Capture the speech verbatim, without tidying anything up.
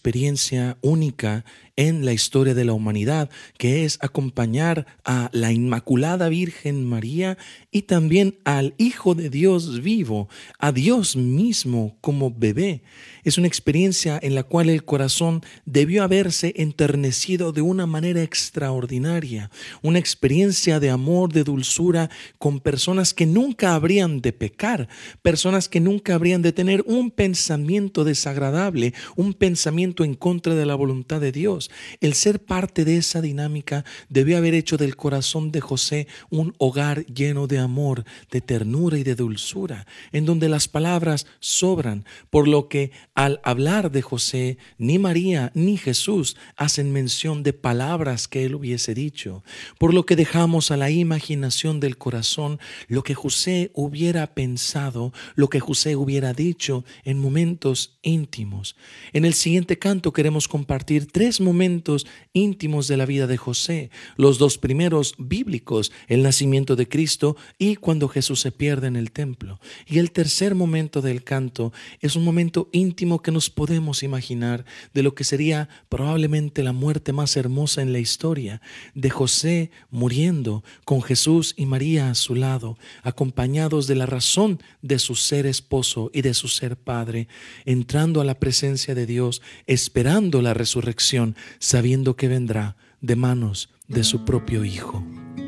experiencia única en la historia de la humanidad, que es acompañar a la Inmaculada Virgen María y también al Hijo de Dios vivo, a Dios mismo como bebé. Es una experiencia en la cual el corazón debió haberse enternecido de una manera extraordinaria, una experiencia de amor, de dulzura, con personas que nunca habrían de pecar, personas que nunca habrían de tener un pensamiento desagradable, un pensamiento en contra de la voluntad de Dios. El ser parte de esa dinámica debió haber hecho del corazón de José un hogar lleno de amor, de ternura y de dulzura, en donde las palabras sobran, por lo que al hablar de José, ni María ni Jesús hacen mención de palabras que él hubiese dicho, por lo que dejamos a la imaginación del corazón lo que José hubiera pensado, lo que José hubiera dicho en momentos íntimos. En el siguiente canto queremos compartir tres momentos íntimos de la vida de José, los dos primeros bíblicos, el nacimiento de Cristo y cuando Jesús se pierde en el templo. Y el tercer momento del canto es un momento íntimo que nos podemos imaginar de lo que sería probablemente la muerte más hermosa en la historia, de José muriendo con Jesús y María a su lado, acompañados de la razón de su ser esposo y de su ser padre, entrando a la presencia de Dios, esperando la resurrección, sabiendo que vendrá de manos de su propio Hijo.